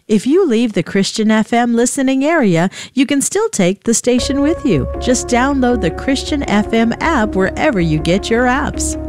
If you leave the Christian FM listening area, you can still take the station with you. Just download the Christian FM app wherever you get your apps.